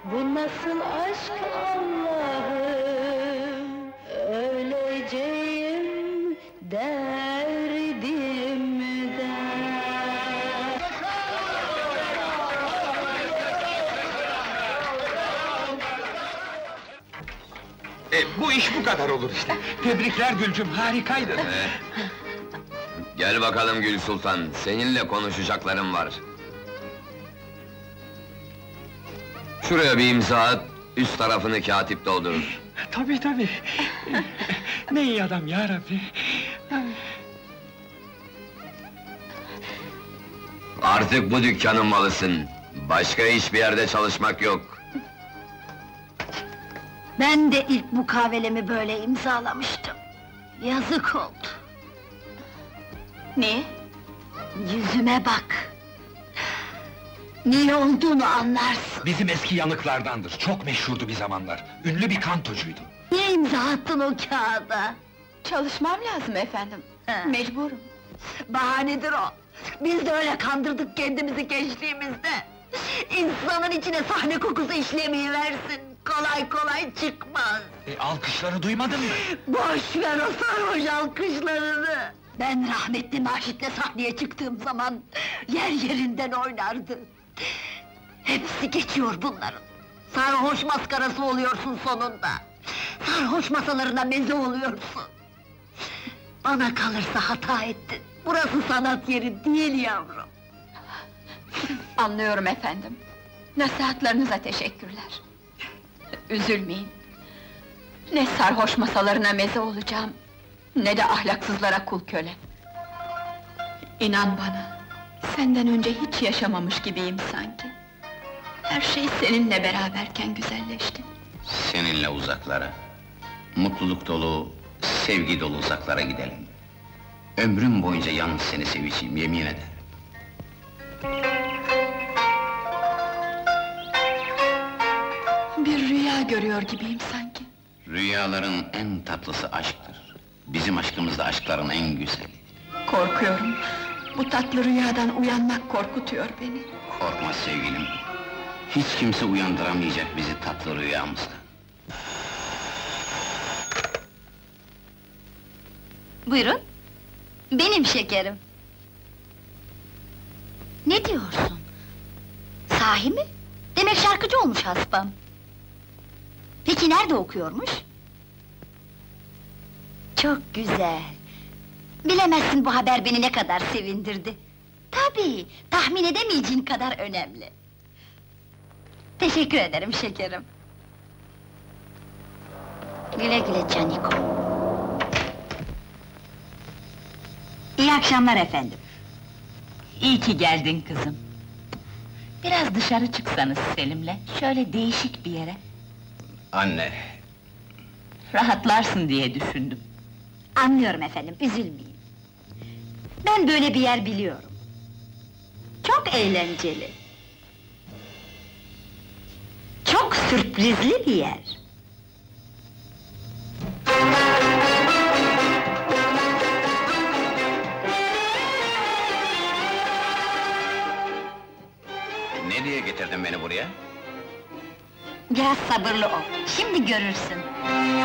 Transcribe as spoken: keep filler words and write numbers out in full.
Bu nasıl aşk Allah'ım? Öleceğim derdimden. E, bu iş bu kadar olur işte. Tebrikler Gülcüm, harikaydın. Gel bakalım Gül Sultan, seninle konuşacaklarım var. Şuraya bir imza at, üst tarafını katip doldurur. Tabii tabii. Ne iyi adam ya Rabbi. Artık bu dükkanın malısın. Başka hiçbir yerde çalışmak yok. Ben de ilk mukavelemi böyle imzalamıştım. Yazık oldu. Ne? Yüzüme bak. Niye olduğunu anlarsın. Bizim eski yanıklardandır, çok meşhurdu bir zamanlar. Ünlü bir kantocuydu. Niye imza attın o kağıda? Çalışmam lazım efendim. He. Mecburum. Bahanedir o. Biz de öyle kandırdık kendimizi gençliğimizde. İnsanın içine sahne kokusu işlemeyi versin. Kolay kolay çıkmaz. E, alkışları duymadın mı? Boş ver o sarhoş alkışlarını! Ben rahmetli Naşit'le sahneye çıktığım zaman yer yerinden oynardı. Hepsi geçiyor bunların. Sarhoş maskarası oluyorsun sonunda. Sarhoş masalarına meze oluyorsun. Bana kalırsa hata ettin. Burası sanat yeri değil yavrum. Anlıyorum efendim. Nasihatlarınıza teşekkürler. Üzülmeyin. Ne sarhoş masalarına meze olacağım, ne de ahlaksızlara kul köle. İnan bana, senden önce hiç yaşamamış gibiyim sanki. Her şey seninle beraberken güzelleşti. Seninle uzaklara, mutluluk dolu, sevgi dolu uzaklara gidelim. Ömrüm boyunca yalnız seni seveceğim, yemin ederim. Bir rüya görüyor gibiyim sanki. Rüyaların en tatlısı aşktır. Bizim aşkımız da aşkların en güzeli. Korkuyorum, bu tatlı rüyadan uyanmak korkutuyor beni. Korkma sevgilim. Hiç kimse uyandıramayacak bizi tatlı rüyamızda. Buyurun. Benim şekerim. Ne diyorsun? Sahi mi? Demek şarkıcı olmuş haspam. Peki nerede okuyormuş? Çok güzel. Bilemezsin bu haber beni ne kadar sevindirdi. Tabii, tahmin edemeyeceğin kadar önemli. Teşekkür ederim şekerim. Güle güle Caniko. İyi akşamlar efendim. İyi ki geldin kızım. Biraz dışarı çıksanız Selim'le, şöyle değişik bir yere. Anne, Rahatlarsın diye düşündüm. Anlıyorum efendim, üzülmeyin. Ben böyle bir yer biliyorum. Çok eğlenceli. Çok sürprizli bir yer. ne diye getirdin beni buraya? Biraz sabırlı ol, şimdi görürsün.